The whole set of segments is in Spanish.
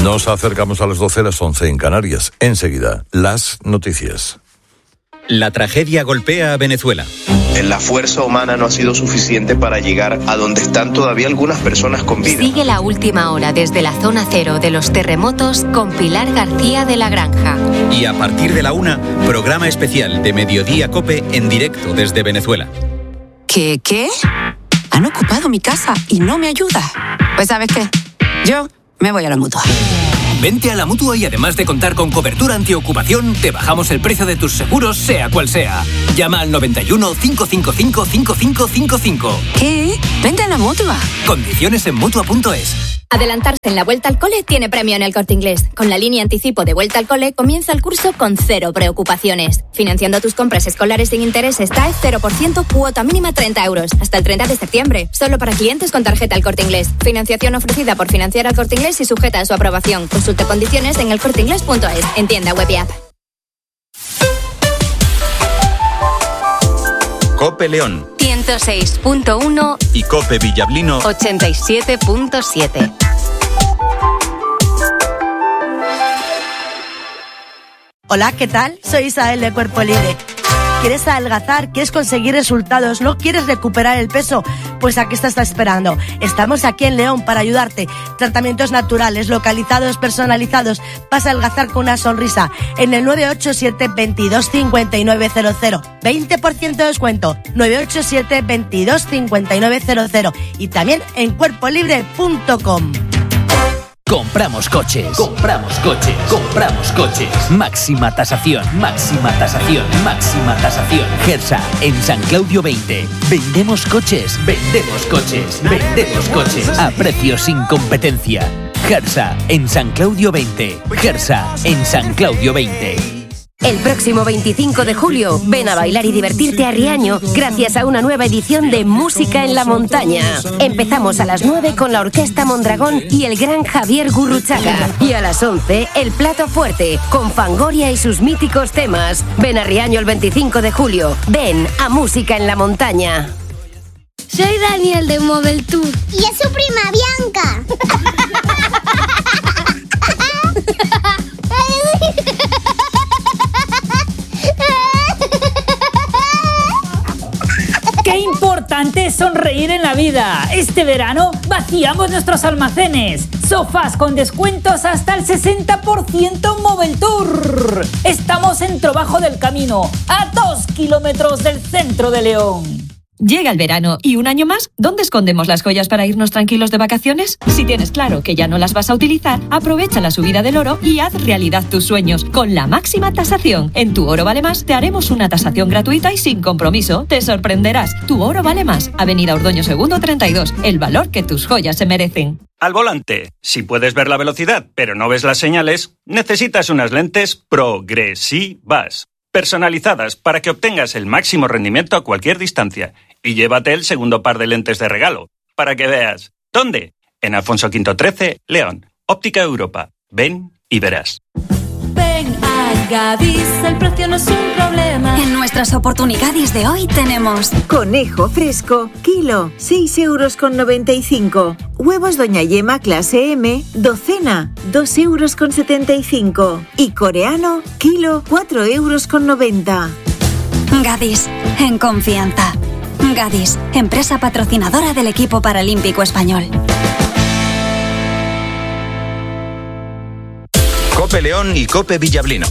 Nos acercamos a las 12, las 11 en Canarias. Enseguida, las noticias. La tragedia golpea a Venezuela. La fuerza humana no ha sido suficiente para llegar a donde están todavía algunas personas con vida. Sigue La Última Hora desde la zona cero de los terremotos con Pilar García de la Granja. Y a partir de la 1, programa especial de Mediodía COPE en directo desde Venezuela. ¿Qué? Han ocupado mi casa y no me ayuda. Pues ¿sabes qué? Yo me voy a la Mutua. Vente a la Mutua y además de contar con cobertura antiocupación, te bajamos el precio de tus seguros, sea cual sea. Llama al 91 555 5555. ¿Qué? Vente a la Mutua. Condiciones en Mutua.es. Adelantarse en la Vuelta al Cole tiene premio en El Corte Inglés. Con la línea anticipo de Vuelta al Cole comienza el curso con 0 preocupaciones. Financiando tus compras escolares sin intereses, TAE 0%, cuota mínima 30 euros. Hasta el 30 de septiembre. Solo para clientes con tarjeta El Corte Inglés. Financiación ofrecida por Financiar El Corte Inglés y sujeta a su aprobación. Consulte condiciones en elcorteinglés.es. En tienda web y app. COPE León 106.1 y COPE Villablino 87.7. Hola, ¿qué tal? Soy Isabel de Cuerpo Libre. ¿Quieres adelgazar? ¿Quieres conseguir resultados? ¿No quieres recuperar el peso? Pues ¿a qué estás esperando? Estamos aquí en León para ayudarte. Tratamientos naturales, localizados, personalizados. Vas a adelgazar con una sonrisa. En el 987 22 5900. 20% de descuento. 987 22 5900. Y también en cuerpolibre.com. Compramos coches. Compramos coches. Compramos coches. Máxima tasación. Máxima tasación. Máxima tasación. Gersa, en San Claudio 20. Vendemos coches. Vendemos coches. Vendemos coches. A precios sin competencia. Gersa, en San Claudio 20. Gersa, en San Claudio 20. El próximo 25 de julio, ven a bailar y divertirte a Riaño gracias a una nueva edición de Música en la Montaña. Empezamos a las 9 con la Orquesta Mondragón y el gran Javier Gurruchaga. Y a las 11, el plato fuerte, con Fangoria y sus míticos temas. Ven a Riaño el 25 de julio. Ven a Música en la Montaña. Soy Daniel de Mobile Tour. Y es su prima Bianca. ¡Qué importante es sonreír en la vida! Este verano vaciamos nuestros almacenes. Sofás con descuentos hasta el 60% Mobile Tour. Estamos en Trobajo del Camino, a 2 kilómetros del centro de León. Llega el verano y un año más, ¿dónde escondemos las joyas para irnos tranquilos de vacaciones? Si tienes claro que ya no las vas a utilizar, aprovecha la subida del oro y haz realidad tus sueños con la máxima tasación. En Tu Oro Vale Más te haremos una tasación gratuita y sin compromiso. Te sorprenderás. Tu Oro Vale Más. Avenida Ordoño 2 32. El valor que tus joyas se merecen. Al volante, si puedes ver la velocidad pero no ves las señales, necesitas unas lentes progresivas, personalizadas para que obtengas el máximo rendimiento a cualquier distancia. Y llévate el segundo par de lentes de regalo, para que veas. ¿Dónde? En Alfonso V 13, León. Óptica Europa. Ven y verás. Ven a Gadis, el precio no es un problema. En nuestras oportunidades de hoy tenemos conejo fresco, kilo, 6,95 €. Huevos Doña Yema clase M, docena, 2,75 €. Y coreano, kilo, 4,90 €. Gadis, en confianza. Gadis, empresa patrocinadora del equipo paralímpico español. COPE León y COPE Villablino.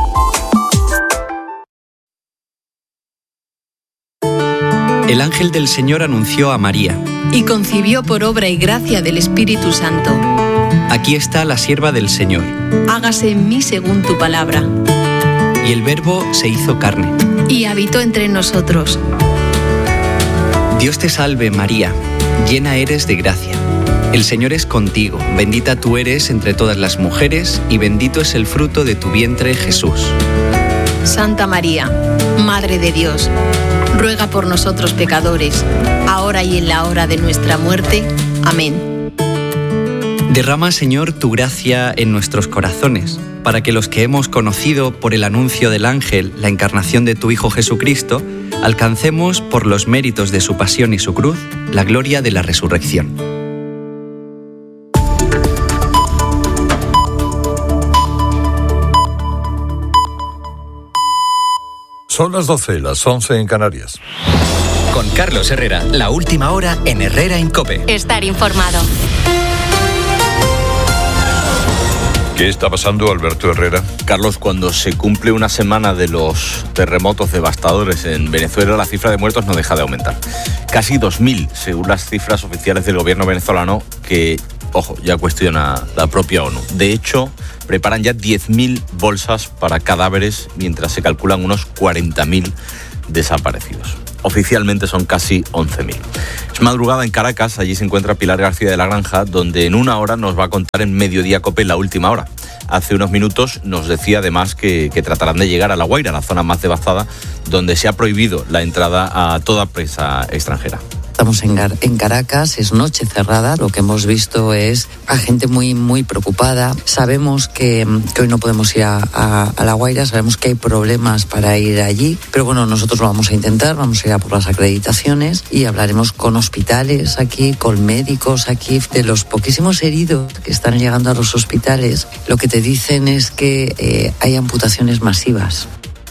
El ángel del Señor anunció a María. Y concibió por obra y gracia del Espíritu Santo. Aquí está la sierva del Señor. Hágase en mí según tu palabra. Y el Verbo se hizo carne. Y habitó entre nosotros. Dios te salve, María, llena eres de gracia. El Señor es contigo, bendita tú eres entre todas las mujeres, y bendito es el fruto de tu vientre, Jesús. Santa María, Madre de Dios, ruega por nosotros pecadores, ahora y en la hora de nuestra muerte. Amén. Derrama, Señor, tu gracia en nuestros corazones, para que los que hemos conocido por el anuncio del ángel la encarnación de tu Hijo Jesucristo, alcancemos por los méritos de su pasión y su cruz la gloria de la resurrección. Son las 12, las 11 en Canarias. Con Carlos Herrera, la última hora en Herrera en COPE. Estar informado. ¿Qué está pasando, Alberto Herrera? Carlos, cuando se cumple una semana de los terremotos devastadores en Venezuela, la cifra de muertos no deja de aumentar. Casi 2.000, según las cifras oficiales del gobierno venezolano, que, ojo, ya cuestiona la propia ONU. De hecho, preparan ya 10.000 bolsas para cadáveres, mientras se calculan unos 40.000 desaparecidos. Oficialmente son casi 11.000. Es madrugada en Caracas, allí se encuentra Pilar García de la Granja, donde en una hora nos va a contar en Mediodía COPE la última hora. Hace unos minutos nos decía además que tratarán de llegar a La Guaira, la zona más devastada, donde se ha prohibido la entrada a toda presa extranjera. Estamos en Caracas, es noche cerrada, lo que hemos visto es a gente muy preocupada. Sabemos que hoy no podemos ir a La Guaira, sabemos que hay problemas para ir allí, pero bueno, nosotros lo vamos a intentar, vamos a ir a por las acreditaciones y hablaremos con hospitales aquí, con médicos aquí, de los poquísimos heridos que están llegando a los hospitales. Lo que te dicen es que hay amputaciones masivas.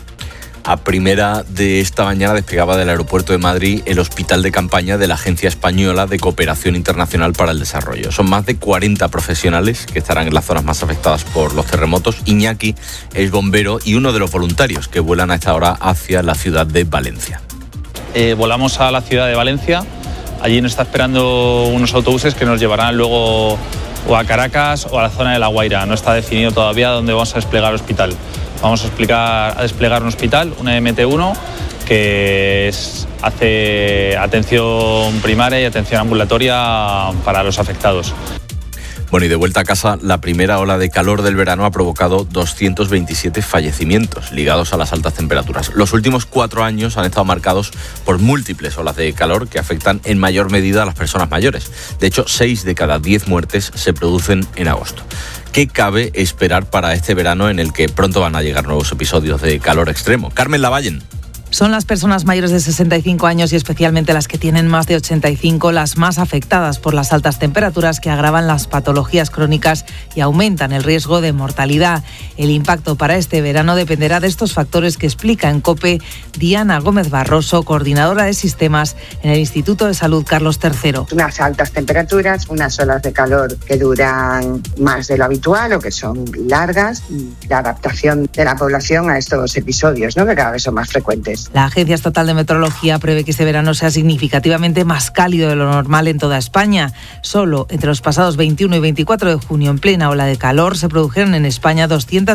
A primera de esta mañana despegaba del aeropuerto de Madrid el hospital de campaña de la Agencia Española de Cooperación Internacional para el Desarrollo. Son más de 40 profesionales que estarán en las zonas más afectadas por los terremotos. Iñaki es bombero y uno de los voluntarios que vuelan a esta hora hacia la ciudad de Valencia. Volamos a la ciudad de Valencia. Allí nos está esperando unos autobuses que nos llevarán luego o a Caracas o a la zona de La Guaira. No está definido todavía dónde vamos a desplegar el hospital. Vamos a desplegar un hospital, una MT1, que hace atención primaria y atención ambulatoria para los afectados. Bueno, y de vuelta a casa, la primera ola de calor del verano ha provocado 227 fallecimientos ligados a las altas temperaturas. Los últimos 4 años han estado marcados por múltiples olas de calor que afectan en mayor medida a las personas mayores. De hecho, 6 de cada 10 muertes se producen en agosto. ¿Qué cabe esperar para este verano en el que pronto van a llegar nuevos episodios de calor extremo? Carmen Lavallen. Son las personas mayores de 65 años y especialmente las que tienen más de 85 las más afectadas por las altas temperaturas que agravan las patologías crónicas y aumentan el riesgo de mortalidad. El impacto para este verano dependerá de estos factores que explica en COPE Diana Gómez Barroso, coordinadora de sistemas en el Instituto de Salud Carlos III. Unas altas temperaturas, unas olas de calor que duran más de lo habitual o que son largas, y la adaptación de la población a estos episodios, ¿no?, que cada vez son más frecuentes. La Agencia Estatal de Meteorología prevé que este verano sea significativamente más cálido de lo normal en toda España. Solo entre los pasados 21 y 24 de junio, en plena ola de calor, se produjeron en España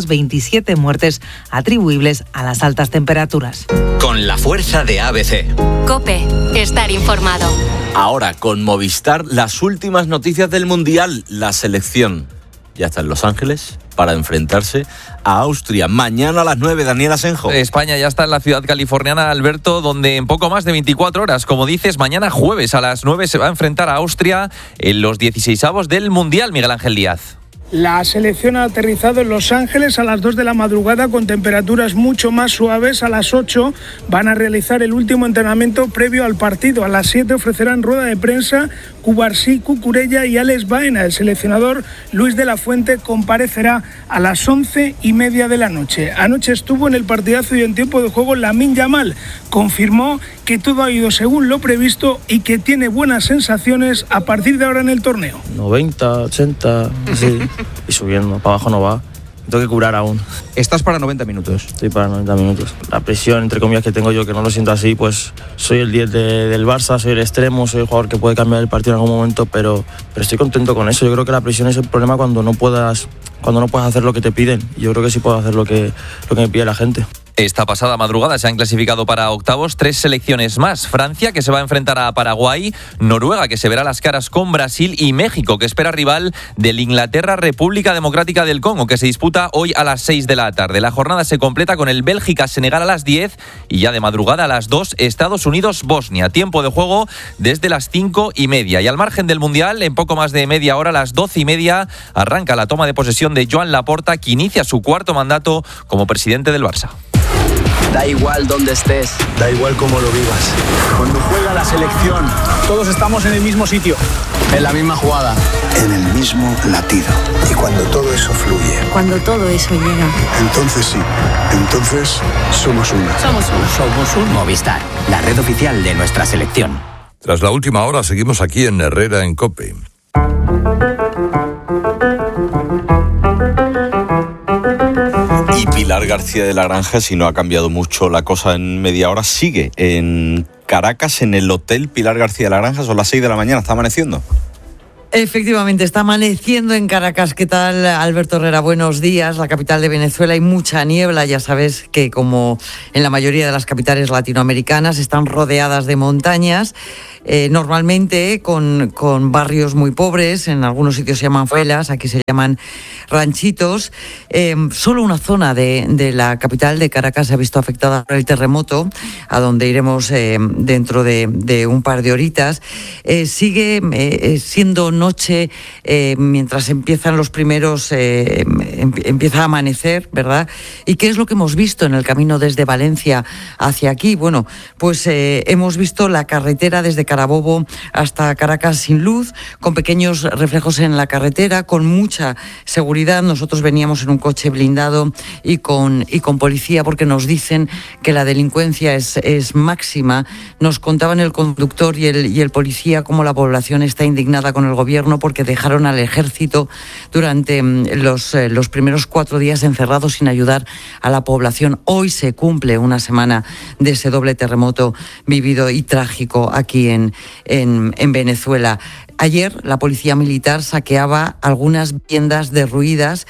227 muertes atribuibles a las altas temperaturas. Con la fuerza de ABC. COPE, estar informado. Ahora, con Movistar, las últimas noticias del Mundial. La selección ya está en Los Ángeles para enfrentarse a Austria. Mañana a las 9, Daniel Asenjo. España ya está en la ciudad californiana, Alberto, donde en poco más de 24 horas, como dices, mañana jueves a las 9 se va a enfrentar a Austria en los 16avos del Mundial, Miguel Ángel Díaz. La selección ha aterrizado en Los Ángeles a las 2 de la madrugada con temperaturas mucho más suaves. A las 8 van a realizar el último entrenamiento previo al partido. A las 7 ofrecerán rueda de prensa Cubarsí, Cucurella y Alex Baena. El seleccionador Luis de la Fuente comparecerá a las 11:30 de la noche. Anoche estuvo en el partidazo y en tiempo de juego Lamine Yamal. Confirmó que todo ha ido según lo previsto y que tiene buenas sensaciones a partir de ahora en el torneo. 90, 80, sí. Y subiendo, para abajo no va. Tengo que curar aún. ¿Estás para 90 minutos? Estoy para 90 minutos. La presión, entre comillas, que tengo yo, que no lo siento así, pues soy el 10 del Barça, soy el extremo, soy el jugador que puede cambiar el partido en algún momento, pero estoy contento con eso. Yo creo que la presión es el problema cuando no puedas hacer lo que te piden. Yo creo que sí puedo hacer lo que me pide la gente. Esta pasada madrugada se han clasificado para octavos 3 selecciones más. Francia, que se va a enfrentar a Paraguay, Noruega, que se verá las caras con Brasil, y México, que espera rival del Inglaterra-República Democrática del Congo, que se disputa hoy a las 6 de la tarde. La jornada se completa con el Bélgica-Senegal a las 10 y ya de madrugada a las 2 Estados Unidos-Bosnia. Tiempo de juego desde las 5:30. Y al margen del Mundial, en poco más de media hora, a las 12:30, arranca la toma de posesión de Joan Laporta, que inicia su 4º mandato como presidente del Barça. Da igual dónde estés. Da igual cómo lo vivas. Cuando juega la selección, todos estamos en el mismo sitio. En la misma jugada. En el mismo latido. Y cuando todo eso fluye. Cuando todo eso llega. Entonces sí. Entonces somos uno. Somos uno. Somos un Movistar, la red oficial de nuestra selección. Tras la última hora seguimos aquí en Herrera en COPE. Y Pilar García de la Granja, si no ha cambiado mucho la cosa en media hora, sigue en Caracas, en el Hotel Pilar García de la Granja. Son las 6 de la mañana, está amaneciendo. Efectivamente, está amaneciendo en Caracas. ¿Qué tal, Alberto Herrera? Buenos días. La capital de Venezuela, hay mucha niebla. Ya sabes que, como en la mayoría de las capitales latinoamericanas, están rodeadas de montañas, normalmente con barrios muy pobres. En algunos sitios se llaman favelas, aquí se llaman ranchitos. Solo una zona de la capital de Caracas se ha visto afectada por el terremoto, a donde iremos dentro de un par de horitas. Sigue siendo noche mientras empiezan los primeros, empieza a amanecer, ¿verdad? ¿Y qué es lo que hemos visto en el camino desde Valencia hacia aquí? Bueno, pues hemos visto la carretera desde Carabobo hasta Caracas sin luz, con pequeños reflejos en la carretera, con mucha seguridad. Nosotros veníamos en un coche blindado y con policía, porque nos dicen que la delincuencia es máxima. Nos contaban el conductor y el policía cómo la población está indignada con el gobierno porque dejaron al ejército durante los primeros 4 días encerrados sin ayudar a la población. Hoy se cumple una semana de ese doble terremoto vivido y trágico aquí en Venezuela. Ayer la policía militar saqueaba algunas viviendas derruidas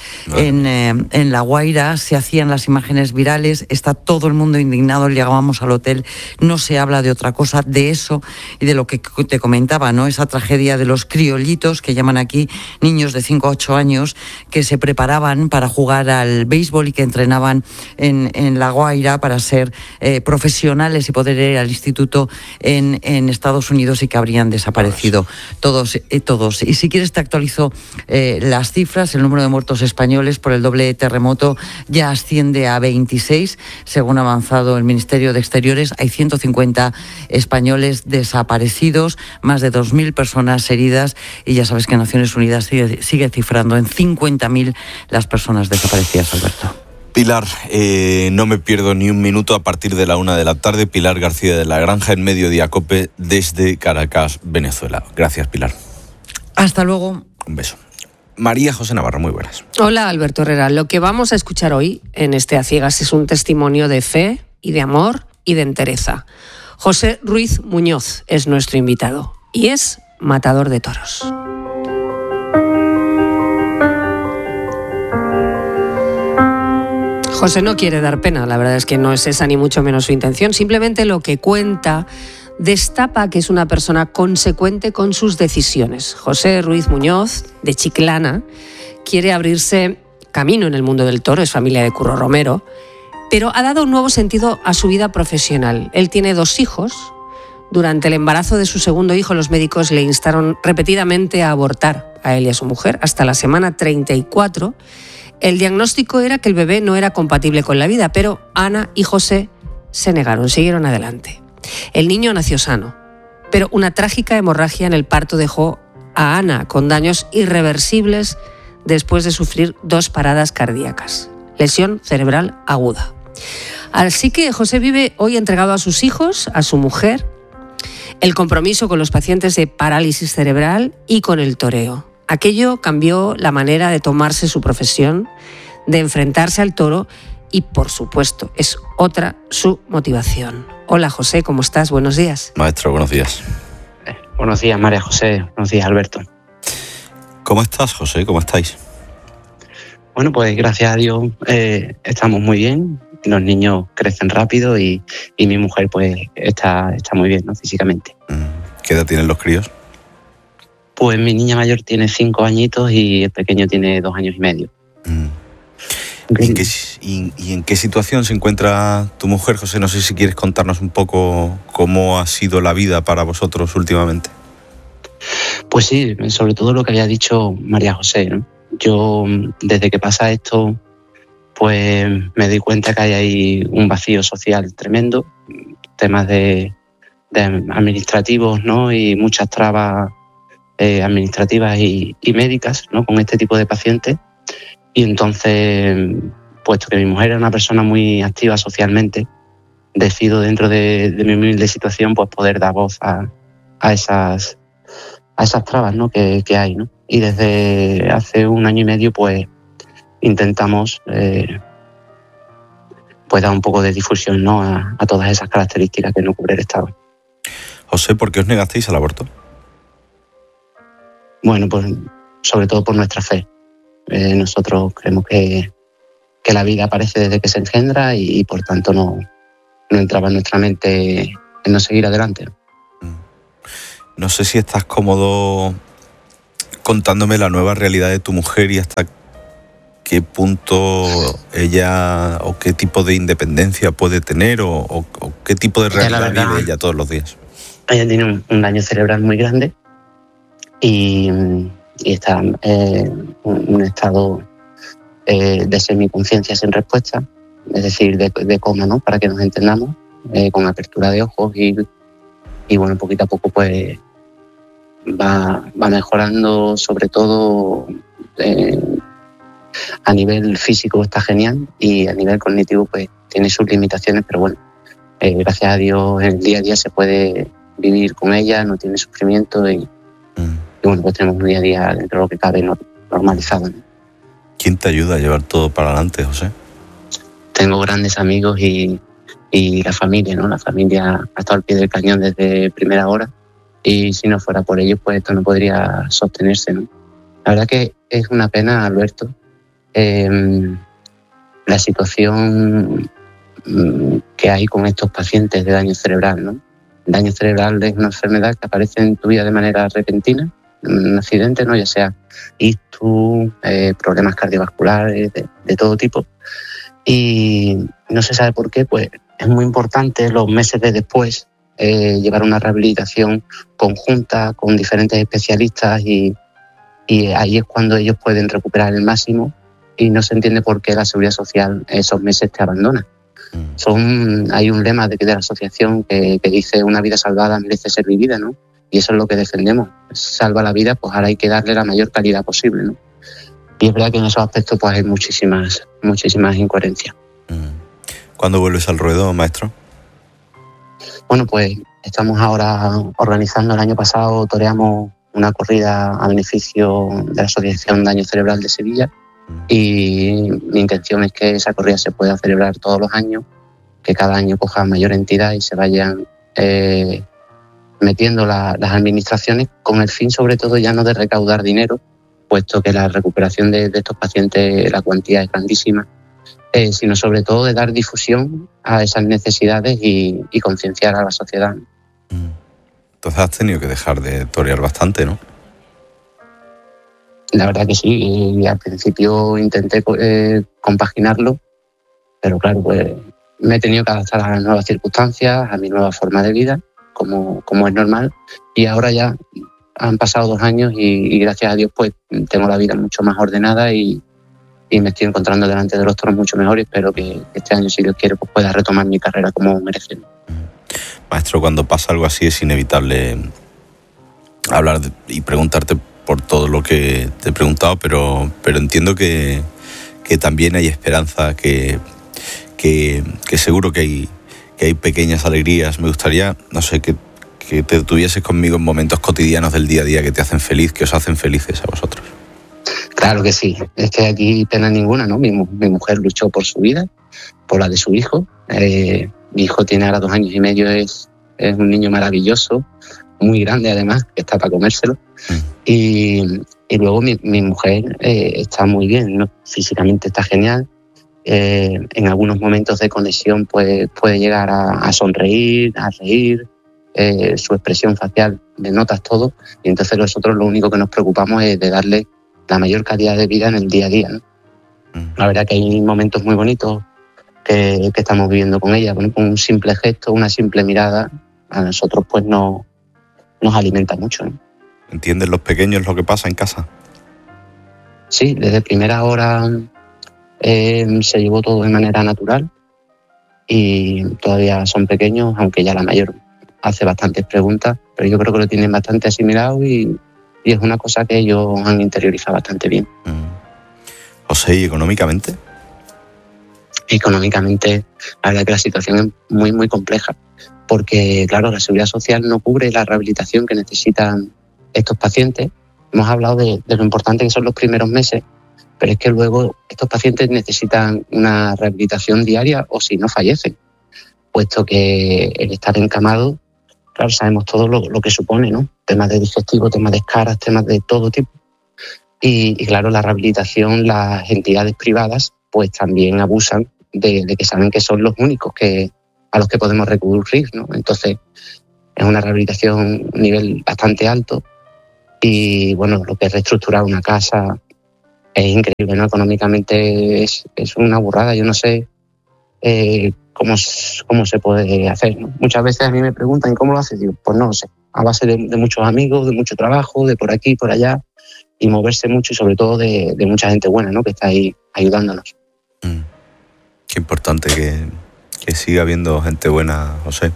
en La Guaira. Se hacían las imágenes virales. Está todo el mundo indignado. Llegábamos al hotel. No se habla de otra cosa, de eso y de lo que te comentaba, ¿no? Esa tragedia de los criolitos, que llaman aquí, niños de 5 a 8 años que se preparaban para jugar al béisbol y que entrenaban en La Guaira para ser profesionales y poder ir al instituto en Estados Unidos, y que habrían desaparecido todos. Y si quieres te actualizo las cifras. El número de muertos españoles por el doble terremoto ya asciende a 26. Según ha avanzado el Ministerio de Exteriores, hay 150 españoles desaparecidos, más de 2.000 personas heridas, y ya sabes que Naciones Unidas sigue cifrando en 50.000 las personas desaparecidas, Alberto. Pilar, no me pierdo ni un minuto a partir de la 1 de la tarde. Pilar García de la Granja en Mediodía COPE desde Caracas, Venezuela. Gracias, Pilar. Hasta luego. Un beso. María José Navarro, muy buenas. Hola, Alberto Herrera. Lo que vamos a escuchar hoy en este A Ciegas es un testimonio de fe y de amor y de entereza. José Ruiz Muñoz es nuestro invitado y es matador de toros. José no quiere dar pena, la verdad es que no es esa ni mucho menos su intención. Simplemente lo que cuenta destapa que es una persona consecuente con sus decisiones. José Ruiz Muñoz, de Chiclana, quiere abrirse camino en el mundo del toro, es familia de Curro Romero, pero ha dado un nuevo sentido a su vida profesional. Él tiene 2 hijos. Durante el embarazo de su segundo hijo, los médicos le instaron repetidamente a abortar a él y a su mujer hasta la semana 34. El diagnóstico era que el bebé no era compatible con la vida, pero Ana y José se negaron, siguieron adelante. El niño nació sano, pero una trágica hemorragia en el parto dejó a Ana con daños irreversibles después de sufrir 2 paradas cardíacas. Lesión cerebral aguda. Así que José vive hoy entregado a sus hijos, a su mujer, el compromiso con los pacientes de parálisis cerebral y con el toreo. Aquello cambió la manera de tomarse su profesión, de enfrentarse al toro y, por supuesto, es otra su motivación. Hola, José, ¿cómo estás? Buenos días. Maestro, buenos días. Buenos días, María José. Buenos días, Alberto. ¿Cómo estás, José? ¿Cómo estáis? Bueno, pues gracias a Dios estamos muy bien. Los niños crecen rápido y mi mujer pues está muy bien, ¿no? Físicamente. ¿Qué edad tienen los críos? Pues mi niña mayor tiene 5 añitos y el pequeño tiene 2 años y medio. ¿Y en qué situación se encuentra tu mujer, José? No sé si quieres contarnos un poco cómo ha sido la vida para vosotros últimamente. Pues sí, sobre todo lo que había dicho María José, ¿no? Yo, desde que pasa esto, pues me di cuenta que hay ahí un vacío social tremendo, temas de administrativos, ¿no? Y muchas trabas administrativas y médicas, ¿no? Con este tipo de pacientes. Y entonces, puesto que mi mujer era una persona muy activa socialmente, decido dentro de mi humilde situación pues poder dar voz a esas trabas, ¿no? que hay, ¿no? Y desde hace 1 año y medio pues intentamos pues dar un poco de difusión, ¿no? a todas esas características que no cubre el Estado. José, ¿por qué os negasteis al aborto? Bueno, pues sobre todo por nuestra fe. Nosotros creemos que la vida aparece desde que se engendra y por tanto no entraba en nuestra mente en no seguir adelante. No sé si estás cómodo contándome la nueva realidad de tu mujer y hasta qué punto ella o qué tipo de independencia puede tener o qué tipo de realidad vive ella todos los días. Ella tiene un daño cerebral muy grande y está en un estado de semiconciencia sin respuesta, es decir, de coma, ¿no? Para que nos entendamos, con apertura de ojos y bueno, poquito a poco pues va mejorando, sobre todo a nivel físico está genial y a nivel cognitivo pues tiene sus limitaciones, pero bueno, gracias a Dios en el día a día se puede vivir con ella, no tiene sufrimiento y bueno, pues tenemos un día a día dentro de lo que cabe normalizado, ¿no? ¿Quién te ayuda a llevar todo para adelante, José? Tengo grandes amigos y la familia, ¿no? La familia ha estado al pie del cañón desde primera hora y si no fuera por ellos, pues esto no podría sostenerse, ¿no? La verdad que es una pena, Alberto, la situación que hay con estos pacientes de daño cerebral, ¿no? El daño cerebral es una enfermedad que aparece en tu vida de manera repentina, un accidente, ¿no? Ya sea ictus, problemas cardiovasculares de todo tipo. Y no se sabe por qué, pues es muy importante los meses de después llevar una rehabilitación conjunta con diferentes especialistas y ahí es cuando ellos pueden recuperar el máximo y no se entiende por qué la Seguridad Social esos meses te abandona. Hay un lema de la asociación que dice una vida salvada merece ser vivida, ¿no? Y eso es lo que defendemos. Salva la vida, pues ahora hay que darle la mayor calidad posible, ¿no? Y es verdad que en esos aspectos pues hay muchísimas incoherencias. ¿Cuándo vuelves al ruedo, maestro? Bueno, pues estamos ahora organizando, el año pasado toreamos una corrida a beneficio de la Asociación Daño Cerebral de Sevilla y mi intención es que esa corrida se pueda celebrar todos los años, que cada año coja mayor entidad y se vayan metiendo las administraciones con el fin sobre todo ya no de recaudar dinero, puesto que la recuperación de estos pacientes, la cuantía es grandísima, sino sobre todo de dar difusión a esas necesidades y concienciar a la sociedad. Entonces has tenido que dejar de torear bastante, ¿no? La verdad que sí, y al principio intenté compaginarlo, pero claro, pues me he tenido que adaptar a las nuevas circunstancias, a mi nueva forma de vida, como es normal, y ahora ya han pasado 2 años y gracias a Dios pues tengo la vida mucho más ordenada y me estoy encontrando delante de los toros mucho mejor y espero que este año, si Dios quiere, pues pueda retomar mi carrera como merece. Maestro, cuando pasa algo así es inevitable hablar y preguntarte por todo lo que te he preguntado, pero entiendo que también hay esperanza, que seguro que hay pequeñas alegrías. Me gustaría, no sé, que te tuvieses conmigo en momentos cotidianos del día a día que te hacen feliz, que os hacen felices a vosotros. Claro que sí, es que aquí pena ninguna, ¿no? Mi mujer luchó por su vida, por la de su hijo. Mi hijo tiene ahora 2 años y medio, es un niño maravilloso, muy grande además, que está para comérselo. Y luego mi mujer está muy bien, ¿no? Físicamente está genial. En algunos momentos de conexión pues, puede llegar a sonreír, a reír. Su expresión facial, denotas todo. Y entonces nosotros lo único que nos preocupamos es de darle la mayor calidad de vida en el día a día, ¿no? La verdad que hay momentos muy bonitos que estamos viviendo con ella. Bueno, con un simple gesto, una simple mirada, a nosotros pues nos alimenta mucho, ¿no? ¿Entienden los pequeños lo que pasa en casa? Sí, desde primera hora se llevó todo de manera natural y todavía son pequeños, aunque ya la mayor hace bastantes preguntas, pero yo creo que lo tienen bastante asimilado y es una cosa que ellos han interiorizado bastante bien. José, ¿y económicamente? Económicamente, la verdad que la situación es muy, muy compleja, porque, claro, la Seguridad Social no cubre la rehabilitación que necesitan estos pacientes. Hemos hablado de lo importante que son los primeros meses, pero es que luego estos pacientes necesitan una rehabilitación diaria o si no fallecen, puesto que el estar encamado, claro, sabemos todo lo que supone, ¿no? Temas de digestivo, temas de escaras, temas de todo tipo. Y claro, la rehabilitación, las entidades privadas, pues también abusan de que saben que son los únicos a los que podemos recurrir, ¿no? Entonces, es una rehabilitación a un nivel bastante alto y, bueno, lo que es reestructurar una casa es increíble, ¿no? Económicamente es una burrada. Yo no sé cómo se puede hacer, ¿no? Muchas veces a mí me preguntan ¿cómo lo haces? Digo, pues no lo sé. A base de muchos amigos, de mucho trabajo, de por aquí, por allá, y moverse mucho y sobre todo de mucha gente buena, ¿no? Que está ahí ayudándonos. Qué importante que siga habiendo gente buena, José.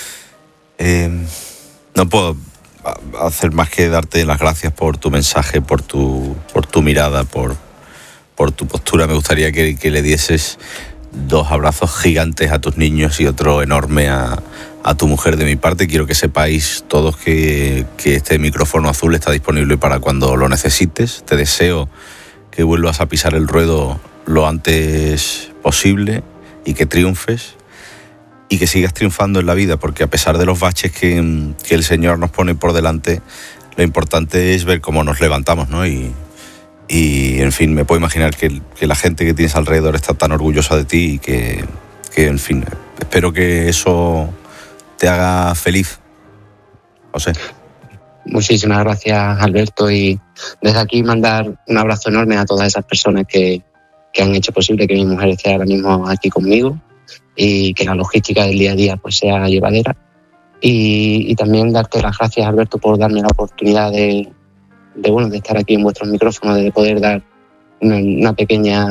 No puedo hacer más que darte las gracias por tu mensaje, por tu mirada, por tu postura. Me gustaría que le dieses 2 abrazos gigantes a tus niños y otro enorme a tu mujer de mi parte. Quiero que sepáis todos que este micrófono azul está disponible para cuando lo necesites. Te deseo que vuelvas a pisar el ruedo lo antes posible y que triunfes y que sigas triunfando en la vida, porque a pesar de los baches que el Señor nos pone por delante, lo importante es ver cómo nos levantamos, ¿no? Y en fin, me puedo imaginar que la gente que tienes alrededor está tan orgullosa de ti y que en fin, espero que eso te haga feliz, José. Muchísimas gracias, Alberto, y desde aquí mandar un abrazo enorme a todas esas personas que han hecho posible que mi mujer esté ahora mismo aquí conmigo y que la logística del día a día pues sea llevadera. Y también darte las gracias, Alberto, por darme la oportunidad de estar aquí en vuestros micrófonos, de poder dar una pequeña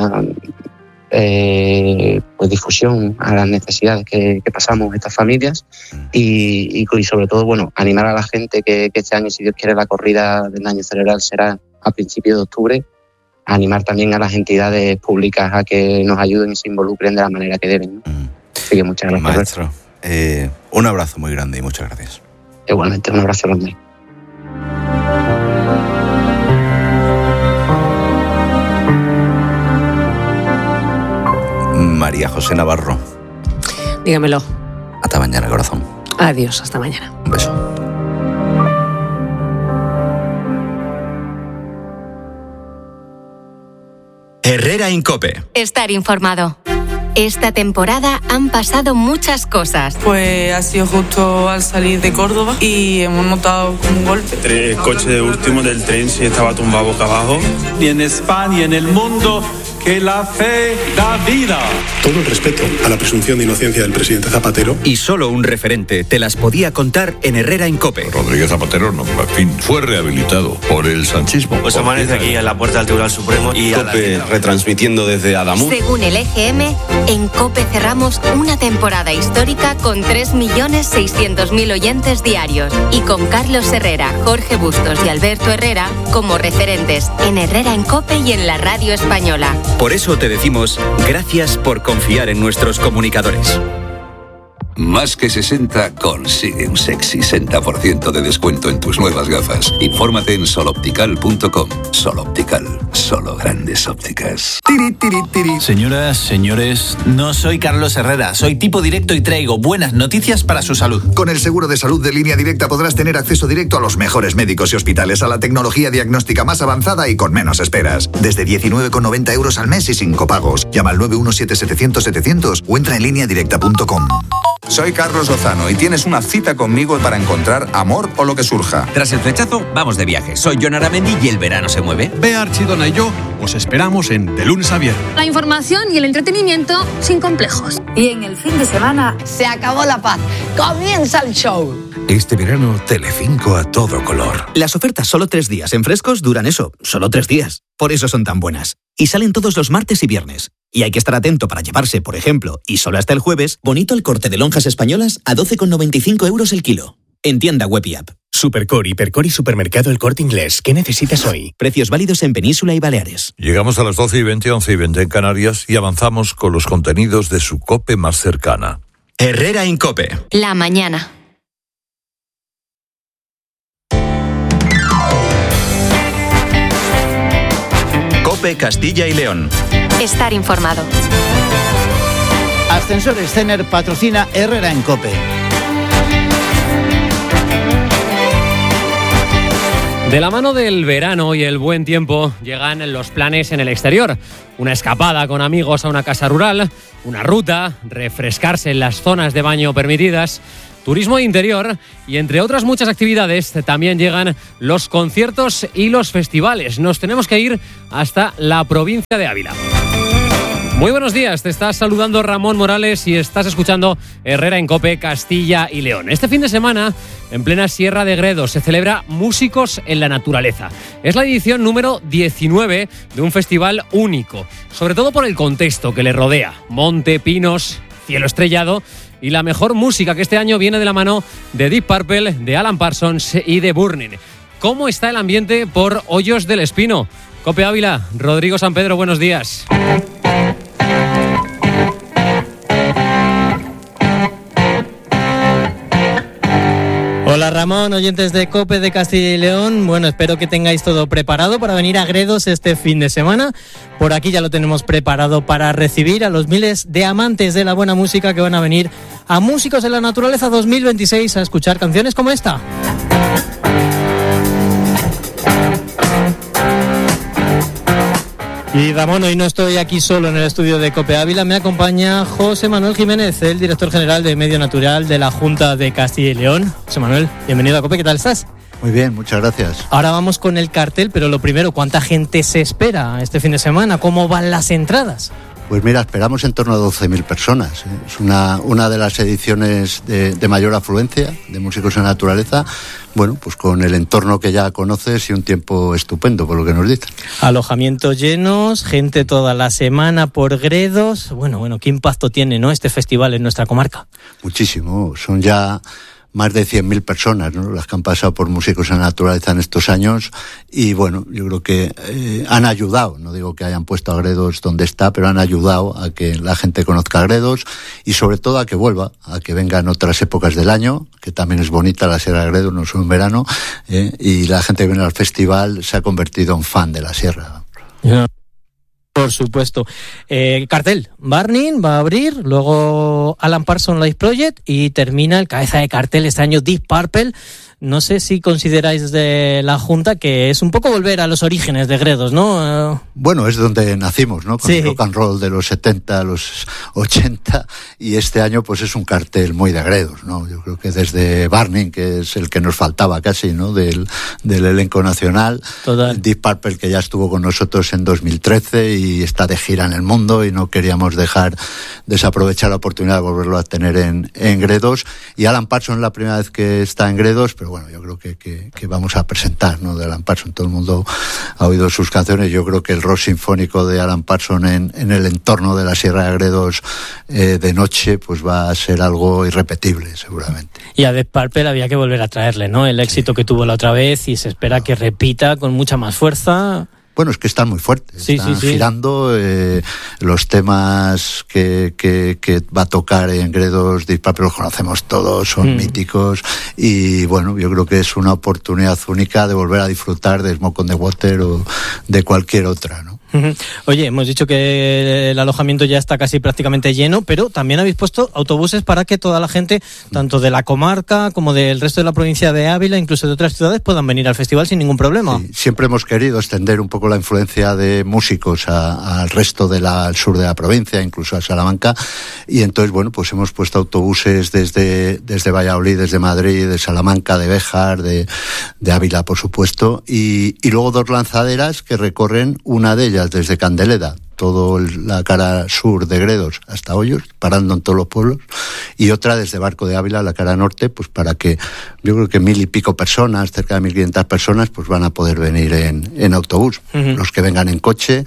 pues difusión a las necesidades que pasamos estas familias y sobre todo, bueno, animar a la gente que este año, si Dios quiere, la corrida del daño cerebral será a principios de octubre. Animar también a las entidades públicas a que nos ayuden y se involucren de la manera que deben, ¿no? Así que muchas gracias. Maestro, un abrazo muy grande y muchas gracias. Igualmente, un abrazo grande. María José Navarro. Dígamelo. Hasta mañana, corazón. Adiós, hasta mañana. Un beso. Herrera Incope. Estar informado. Esta temporada han pasado muchas cosas. Pues ha sido justo al salir de Córdoba y hemos notado como un golpe. El coche de último del tren sí estaba tumbado boca abajo. Y en España y en el mundo, que la fe da vida. Todo el respeto a la presunción de inocencia del presidente Zapatero. Y solo un referente te las podía contar en Herrera Incope. Rodríguez Zapatero, no, en fin, fue rehabilitado por el sanchismo. Pues amanece aquí en la puerta del Tribunal Supremo y COPE retransmitiendo desde Adamuz. Según el EGM, en COPE cerramos una temporada histórica con 3.600.000 oyentes diarios y con Carlos Herrera, Jorge Bustos y Alberto Herrera como referentes en Herrera en COPE y en la radio española. Por eso te decimos gracias por confiar en nuestros comunicadores. Más que 60 consigue un sexy 60% de descuento en tus nuevas gafas. Infórmate en soloptical.com. Soloptical, solo grandes ópticas. Tiri, tiri, tiri. Señoras, señores, no soy Carlos Herrera, soy tipo directo y traigo buenas noticias para su salud. Con el seguro de salud de Línea Directa podrás tener acceso directo a los mejores médicos y hospitales, a la tecnología diagnóstica más avanzada y con menos esperas. Desde 19,90 € al mes y sin copagos. Llama al 917-700-700 o entra en lineadirecta.com. Soy Carlos Lozano y tienes una cita conmigo para encontrar amor o lo que surja. Tras el flechazo, vamos de viaje. Soy Jon Aramendi y el verano se mueve. Bea Archidona y yo os esperamos en De Lunes a Viernes. La información y el entretenimiento sin complejos. Y en el fin de semana se acabó la paz. Comienza el show. Este verano, Telecinco a todo color. Las ofertas solo 3 días en Frescos duran eso, solo 3 días. Por eso son tan buenas. Y salen todos los martes y viernes. Y hay que estar atento para llevarse, por ejemplo, y solo hasta el jueves, bonito el corte de lonjas españolas a 12,95 € el kilo. En tienda web y app. Supercore, Hipercore y Supermercado El Corte Inglés. ¿Qué necesitas hoy? Precios válidos en Península y Baleares. Llegamos a las 12:20, 11:20 en Canarias y avanzamos con los contenidos de su COPE más cercana. Herrera en COPE. La mañana. COPE Castilla y León. Estar informado. Ascensores Cener patrocina Herrera en COPE. De la mano del verano y el buen tiempo llegan los planes en el exterior. Una escapada con amigos a una casa rural, una ruta, refrescarse en las zonas de baño permitidas, turismo interior y entre otras muchas actividades también llegan los conciertos y los festivales. Nos tenemos que ir hasta la provincia de Ávila. Muy buenos días, te estás saludando Ramón Morales y estás escuchando Herrera en COPE Castilla y León. Este fin de semana, en plena Sierra de Gredos, se celebra Músicos en la Naturaleza. Es la edición número 19 de un festival único, sobre todo por el contexto que le rodea. Monte, pinos, cielo estrellado y la mejor música que este año viene de la mano de Deep Purple, de Alan Parsons y de Burning. ¿Cómo está el ambiente por Hoyos del Espino? COPE Ávila, Rodrigo San Pedro, buenos días. Hola Ramón, oyentes de COPE de Castilla y León. Bueno, espero que tengáis todo preparado para venir a Gredos este fin de semana. Por aquí ya lo tenemos preparado para recibir a los miles de amantes de la buena música que van a venir a Músicos en la Naturaleza 2026 a escuchar canciones como esta. Y Ramón, hoy no estoy aquí solo en el estudio de COPE Ávila, me acompaña José Manuel Jiménez, el director general de Medio Natural de la Junta de Castilla y León. José Manuel, bienvenido a COPE, ¿qué tal estás? Muy bien, muchas gracias. Ahora vamos con el cartel, pero lo primero, ¿cuánta gente se espera este fin de semana? ¿Cómo van las entradas? Pues mira, esperamos en torno a 12.000 personas. Es una de las ediciones de mayor afluencia de Músicos en la Naturaleza. Bueno, pues con el entorno que ya conoces y un tiempo estupendo, por lo que nos dicen. Alojamientos llenos, gente toda la semana por Gredos. Bueno, ¿qué impacto tiene, no, este festival en nuestra comarca? Muchísimo, son ya más de 100.000 personas, ¿no?, las que han pasado por Músicos en la Naturaleza en estos años y bueno, yo creo que han ayudado, no digo que hayan puesto a Gredos donde está, pero han ayudado a que la gente conozca a Gredos y sobre todo a que vuelva, a que venga en otras épocas del año, que también es bonita la Sierra de Gredos, no solo en verano, y la gente que viene al festival se ha convertido en fan de la Sierra. Yeah. Por supuesto. Cartel, Burning va a abrir, luego Alan Parsons Live Project y termina el cabeza de cartel este año Deep Purple. No sé si consideráis de la Junta que es un poco volver a los orígenes de Gredos, ¿no? Bueno, es donde nacimos, ¿no? Con el rock and roll de los 70, los 80, y este año pues es un cartel muy de Gredos, ¿no? Yo creo que desde Burning, que es el que nos faltaba casi, ¿no?, del elenco nacional. Total. Deep Purple, que ya estuvo con nosotros en 2013 y está de gira en el mundo y no queríamos desaprovechar la oportunidad de volverlo a tener en Gredos. Y Alan Parsons la primera vez que está en Gredos, pero bueno, yo creo que vamos a presentar, ¿no?, de Alan Parsons. Todo el mundo ha oído sus canciones. Yo creo que el rock sinfónico de Alan Parsons en el entorno de la Sierra de Gredos de noche, pues va a ser algo irrepetible, seguramente. Y a Deep Purple había que volver a traerle, ¿no?, el éxito que tuvo la otra vez y se espera que repita con mucha más fuerza. Bueno, es que están muy fuertes, están girando los temas que va a tocar en Gredos Deep Purple, los conocemos todos, son míticos y bueno, yo creo que es una oportunidad única de volver a disfrutar de Smoke on the Water o de cualquier otra, ¿no? Oye, hemos dicho que el alojamiento ya está casi prácticamente lleno, pero también habéis puesto autobuses para que toda la gente, tanto de la comarca como del resto de la provincia de Ávila, incluso de otras ciudades, puedan venir al festival sin ningún problema. Sí, siempre hemos querido extender un poco la influencia de músicos al resto al sur de la provincia, incluso a Salamanca, y entonces, bueno, pues hemos puesto autobuses desde Valladolid, desde Madrid, de Salamanca, de Béjar, de Ávila, por supuesto, y luego 2 lanzaderas que recorren, una de ellas desde Candeleda, toda la cara sur de Gredos hasta Hoyos, parando en todos los pueblos, y otra desde Barco de Ávila, la cara norte, pues para que, yo creo que 1.000 y pico personas, cerca de 1.500 personas, pues van a poder venir en autobús. Los que vengan en coche,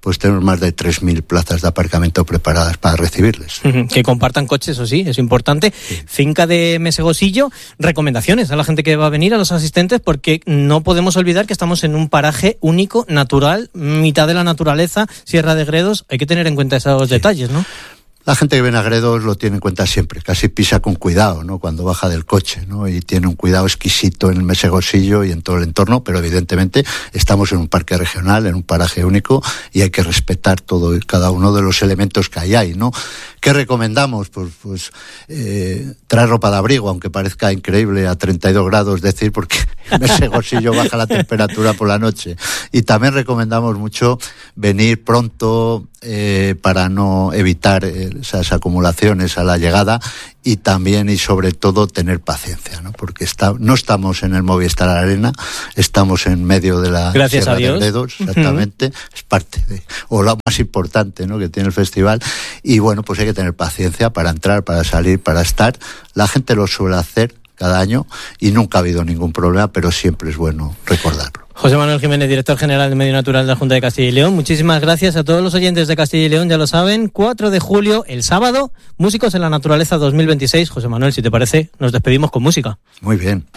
pues tenemos más de 3.000 plazas de aparcamiento preparadas para recibirles. Que compartan coches, eso sí, es importante. Sí. Finca de Mesegosillo, recomendaciones a la gente que va a venir, a los asistentes, porque no podemos olvidar que estamos en un paraje único, natural, mitad de la naturaleza, Sierra de Gredos. Hay que tener en cuenta esos detalles, ¿no? La gente que viene a Gredos lo tiene en cuenta siempre, casi pisa con cuidado, ¿no? Cuando baja del coche, ¿no? Y tiene un cuidado exquisito en el Mesegosillo y en todo el entorno, pero evidentemente estamos en un parque regional, en un paraje único, y hay que respetar todo y cada uno de los elementos que hay ahí, ¿no? ¿Qué recomendamos? Pues traer ropa de abrigo, aunque parezca increíble, a 32 grados, decir, porque en Mesegosillo baja la temperatura por la noche. Y también recomendamos mucho venir pronto para no evitar esas acumulaciones a la llegada, y también y sobre todo tener paciencia, ¿no? Porque no estamos en el Movistar Arena, estamos en medio de la Sierra de Gredos, exactamente, es parte o lo más importante, ¿no?, que tiene el festival, y bueno, pues hay que tener paciencia para entrar, para salir, para estar. La gente lo suele hacer cada año y nunca ha habido ningún problema, pero siempre es bueno recordarlo. José Manuel Jiménez, director general de Medio Natural de la Junta de Castilla y León. Muchísimas gracias a todos los oyentes de Castilla y León, ya lo saben. 4 de julio, el sábado, Músicos en la Naturaleza 2026. José Manuel, si te parece, nos despedimos con música. Muy bien.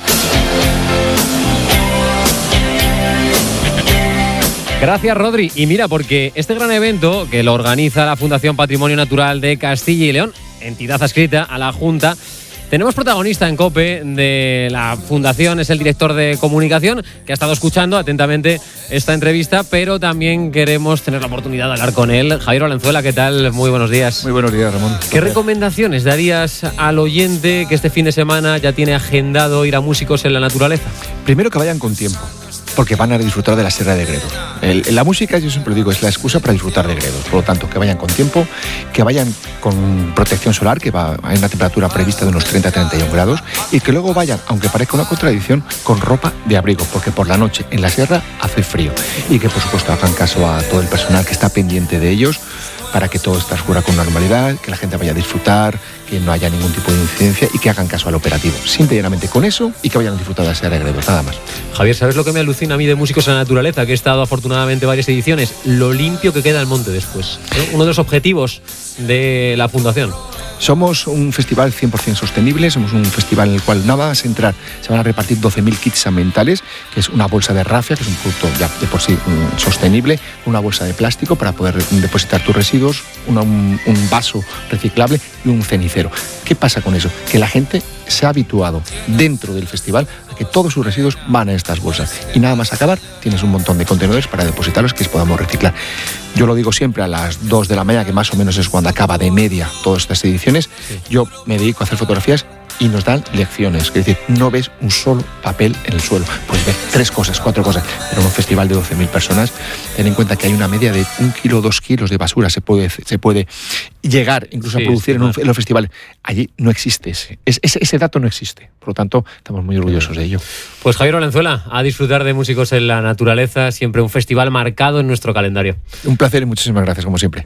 Gracias, Rodri. Y mira, porque este gran evento que lo organiza la Fundación Patrimonio Natural de Castilla y León, entidad adscrita a la Junta, tenemos protagonista en COPE de la Fundación, es el director de comunicación, que ha estado escuchando atentamente esta entrevista, pero también queremos tener la oportunidad de hablar con él. Javier Valenzuela, ¿qué tal? Muy buenos días. Muy buenos días, Ramón. ¿Qué recomendaciones darías al oyente que este fin de semana ya tiene agendado ir a Músicos en la Naturaleza? Primero, que vayan con tiempo, porque van a disfrutar de la Sierra de Gredos. La música, yo siempre digo, es la excusa para disfrutar de Gredos. Por lo tanto, que vayan con tiempo, que vayan con protección solar, que hay una temperatura prevista de unos 30-31 grados, y que luego vayan, aunque parezca una contradicción, con ropa de abrigo, porque por la noche en la sierra hace frío. Y que, por supuesto, hagan caso a todo el personal que está pendiente de ellos, para que todo transcurra con normalidad, que la gente vaya a disfrutar, que no haya ningún tipo de incidencia y que hagan caso al operativo. Simple y llanamente con eso, y que vayan a disfrutar de la Sierra de Gredos, nada más. Javier, ¿sabes lo que me alucina a mí de Músicos en la Naturaleza? Que he estado afortunadamente varias ediciones. Lo limpio que queda el monte después, ¿no? Uno de los objetivos de la Fundación. Somos un festival 100% sostenible, somos un festival en el cual nada más entrar se van a repartir 12.000 kits ambientales, que es una bolsa de rafia, que es un producto ya de por sí sostenible, una bolsa de plástico para poder depositar tus residuos, un vaso reciclable y un cenicero. ¿Qué pasa con eso? Que la gente se ha habituado dentro del festival a que todos sus residuos van a estas bolsas, y nada más acabar tienes un montón de contenedores para depositarlos que podamos reciclar. Yo lo digo siempre a las 2 de la mañana, que más o menos es cuando acaba de media todas estas ediciones. Sí. Yo me dedico a hacer fotografías y nos dan lecciones, es decir, no ves un solo papel en el suelo, puedes ver 3 cosas, 4 cosas, pero en un festival de 12.000 personas, ten en cuenta que hay una media de 1 kilo, 2 kilos de basura, se puede llegar incluso a producir en los festivales. Allí no existe ese dato, no existe, por lo tanto estamos muy orgullosos de ello. Pues Javier Valenzuela, a disfrutar de Músicos en la Naturaleza, siempre un festival marcado en nuestro calendario. Un placer y muchísimas gracias, como siempre.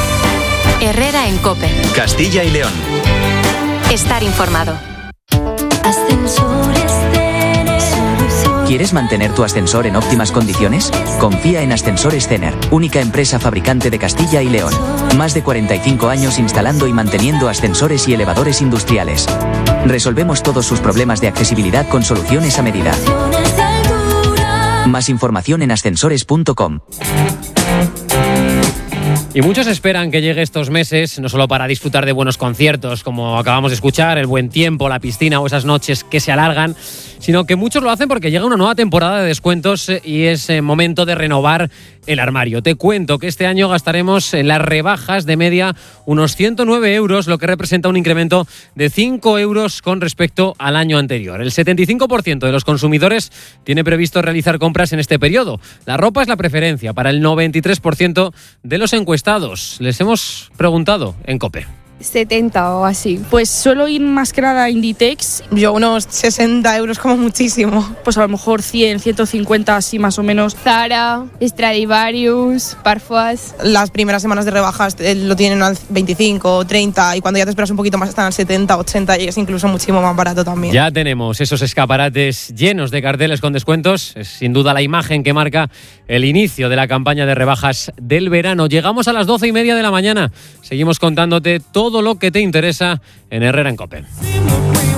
Herrera en COPE. Castilla y León. Estar informado. ¿Quieres mantener tu ascensor en óptimas condiciones? Confía en Ascensores Cener, única empresa fabricante de Castilla y León. Más de 45 años instalando y manteniendo ascensores y elevadores industriales. Resolvemos todos sus problemas de accesibilidad con soluciones a medida. Más información en ascensores.com. Y muchos esperan que llegue estos meses, no solo para disfrutar de buenos conciertos, como acabamos de escuchar, el buen tiempo, la piscina o esas noches que se alargan, sino que muchos lo hacen porque llega una nueva temporada de descuentos y es momento de renovar el armario. Te cuento que este año gastaremos en las rebajas de media unos 109 euros, lo que representa un incremento de 5 euros con respecto al año anterior. El 75% de los consumidores tiene previsto realizar compras en este periodo. La ropa es la preferencia para el 93% de los encuestados. Les hemos preguntado en COPE. 70 o así. Pues suelo ir más que nada a Inditex. Yo unos 60 euros como muchísimo. Pues a lo mejor 100, 150 así más o menos. Zara, Stradivarius, Parfums. Las primeras semanas de rebajas lo tienen al 25, 30 y cuando ya te esperas un poquito más están al 70, 80 y es incluso muchísimo más barato también. Ya tenemos esos escaparates llenos de carteles con descuentos. Es sin duda la imagen que marca el inicio de la campaña de rebajas del verano. Llegamos a las 12:30 de la mañana. Seguimos contándote todo lo que te interesa en Herrera en COPE.